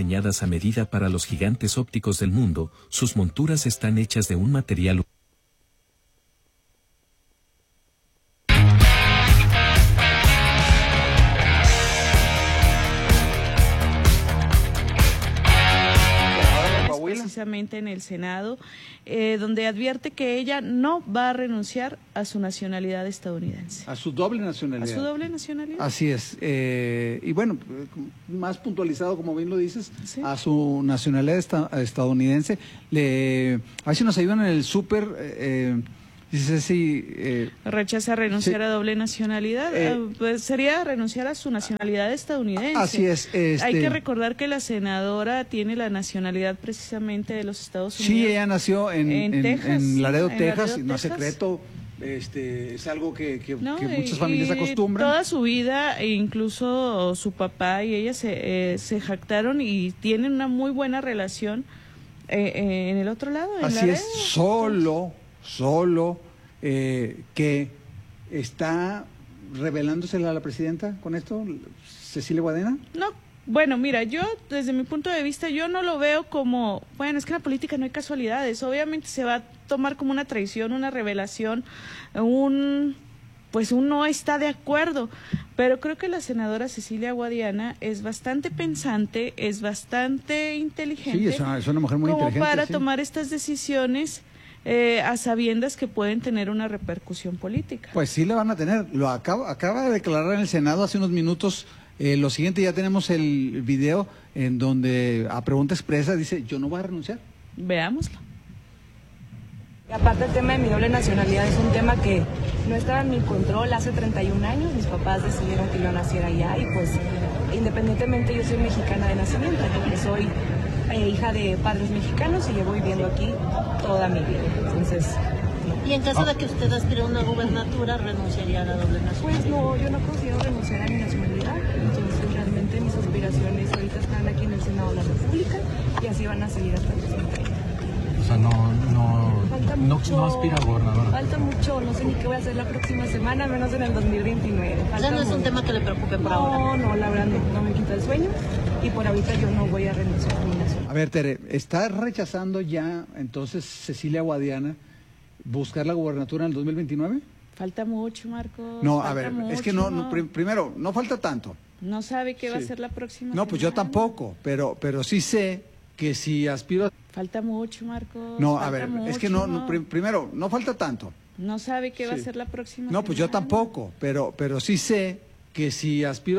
diseñadas a medida para los gigantes ópticos del mundo, sus monturas están hechas de un material precisamente en el Senado, donde advierte que ella no va a renunciar a su nacionalidad estadounidense. A su doble nacionalidad. A su doble nacionalidad. Así es. Y bueno, más puntualizado, como bien lo dices, sí, a su nacionalidad estadounidense. A ver si nos ayudan en el súper. Dice si rechaza renunciar sí, a doble nacionalidad, pues sería renunciar a su nacionalidad estadounidense. Así es. Hay que recordar que la senadora tiene la nacionalidad precisamente de los Estados Unidos. Sí, ella nació en Texas, en Laredo, en Texas, Laredo, no es Texas. secreto. Es algo que muchas y familias acostumbran. Toda su vida, e incluso su papá y ella se jactaron y tienen una muy buena relación en el otro lado. En Así Laredo. es, solo que está revelándosela a la presidenta con esto, Cecilia Guadiana. No, bueno, mira, yo desde mi punto de vista, yo no lo veo como, bueno, es que en la política no hay casualidades, obviamente se va a tomar como una traición, una revelación, pues uno está de acuerdo, pero creo que la senadora Cecilia Guadiana es bastante pensante, es bastante inteligente. Sí, es una mujer muy inteligente. Como para sí, tomar estas decisiones a sabiendas que pueden tener una repercusión política. Pues sí la van a tener. Lo acaba de declarar en el Senado hace unos minutos. Lo siguiente, ya tenemos el video en donde a pregunta expresa dice, yo no voy a renunciar. Veámoslo. Y aparte el tema de mi doble nacionalidad es un tema que no estaba en mi control hace 31 años. Mis papás decidieron que yo naciera allá y pues independientemente yo soy mexicana de nacimiento, porque soy hija de padres mexicanos y llevo viviendo aquí toda mi vida. Entonces, no. Y en caso de que usted aspire a una gubernatura, ¿renunciaría a la doble nacionalidad? Pues no, yo no considero renunciar a mi nacionalidad. Entonces realmente mis aspiraciones ahorita están aquí en el Senado de la República y así van a seguir hasta el 2030. O sea, no aspira a gobernadora. Falta mucho, no sé ni qué voy a hacer la próxima semana, menos en el 2029. O sea, no es un tema que le preocupe por ahora. No, la verdad no me quita el sueño y por ahorita yo no voy a renunciar a mi nacionalidad. A ver, Tere, ¿está rechazando ya entonces Cecilia Guadiana buscar la gubernatura en el 2029? Falta mucho, Marcos. No, a ver, es que primero, no falta tanto. No sabe qué va a ser la próxima. No, pues yo tampoco, pero sí sé que si aspiro... Falta mucho, Marcos. No, a ver, es que primero, no falta tanto. No sabe qué va a ser la próxima. No, pues yo tampoco, pero sí sé que si aspiro...